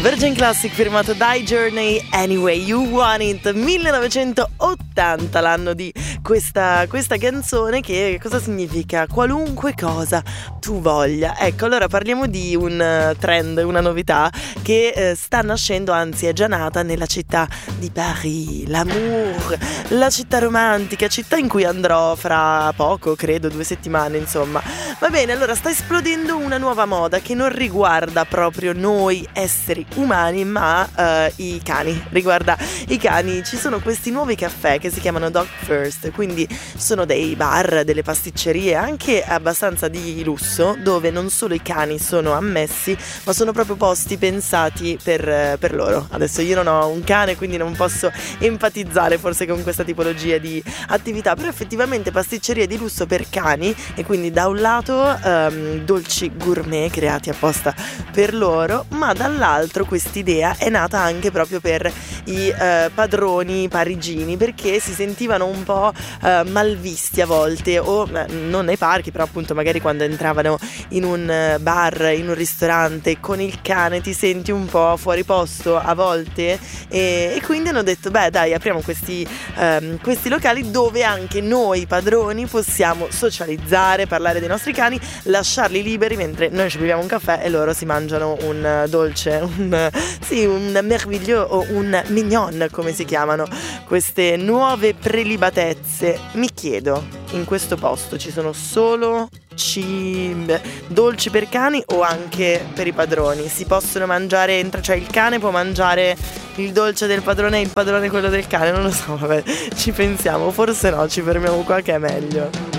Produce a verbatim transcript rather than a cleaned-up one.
Virgin Classic firmato Die Journey, Anyway You Want It, millenovecentottanta l'anno di questa, questa canzone, che cosa significa? Qualunque cosa tu voglia. Ecco, allora parliamo di un trend, una novità che eh, sta nascendo, anzi è già nata nella città di Paris, l'amour, la città romantica, città in cui andrò fra poco, credo due settimane insomma. Va bene, allora sta esplodendo una nuova moda che non riguarda proprio noi esseri umani, ma uh, i cani. Riguarda i cani. Ci sono questi nuovi caffè che si chiamano Dog First, quindi sono dei bar, delle pasticcerie anche abbastanza di lusso, dove non solo i cani sono ammessi, ma sono proprio posti pensati per, per loro. Adesso io non ho un cane, quindi non posso empatizzare forse con questa tipologia di attività, però effettivamente pasticcerie di lusso per cani, e quindi da un lato um, dolci gourmet creati apposta per loro, ma dall'altro quest'idea è nata anche proprio per i uh, padroni parigini, perché si sentivano un po' uh, malvisti a volte, o uh, non nei parchi, però appunto magari quando entravano in un bar, in un ristorante con il cane ti senti un po' fuori posto a volte, e, e quindi hanno detto beh dai, apriamo questi, um, questi locali dove anche noi padroni possiamo socializzare, parlare dei nostri cani, lasciarli liberi mentre noi ci beviamo un caffè e loro si mangiano un dolce, un, sì, un merveilleux o un mignon, come si chiamano queste nuove prelibatezze. Mi chiedo, in questo posto ci sono solo cib- dolci per cani o anche per i padroni? Si possono mangiare, entra, cioè il cane può mangiare il dolce del padrone e il padrone quello del cane? Non lo so, vabbè, ci pensiamo, forse no, ci fermiamo qua che è meglio.